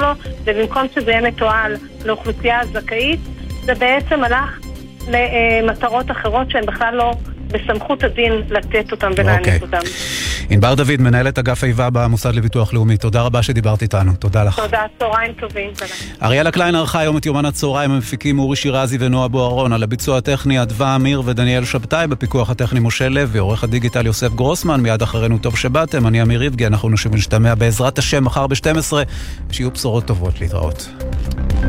שלו, ובמקום שזה יהיה מתועל לאוכלוסייה הזכאית, זה בעצם הלך למטרות אחרות שהן בכלל לא בסמכות הדין לתת אותם ולהעניק אותם. ענבר דוד, מנהלת אגף איבה במוסד לביטוח לאומי, תודה רבה שדיברת איתנו, תודה לך. תודה, צהריים טובים. אריאלה קליין ערכה היום את יומן הצהריים, המפיקים אורי שירזי ונועה בוארון, על הביצוע הטכני אדווה אמיר ודניאל שבתאי, בפיקוח הטכני משה לוי, עורך הדיגיטל יוסף גרוסמן, מיד אחרינו טוב שבאתם, אני אמיר ריבגי, אנחנו נשתמע בעזרת השם מחר ב-12, שיהיו בשורות טובות להתראות.